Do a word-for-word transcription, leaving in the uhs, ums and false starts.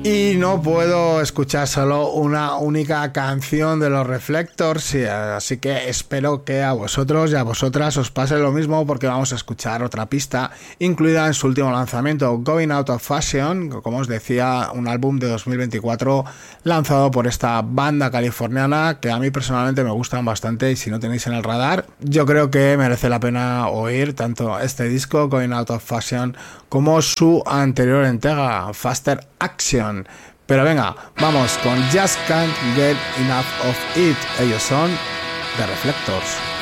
Y no puedo escuchar solo una única canción de los Reflectors, así que espero que a vosotros y a vosotras os pase lo mismo, porque vamos a escuchar otra pista incluida en su último lanzamiento, Going Out of Fashion, como os decía, un álbum de dos mil veinticuatro lanzado por esta banda californiana que a mí personalmente me gustan bastante, y si no tenéis en el radar, yo creo que merece la pena oír tanto este disco, Going Out of Fashion, como su anterior entrega, Faster Action. Pero venga, vamos con Just Can't Get Enough of It. Ellos son The Reflectors.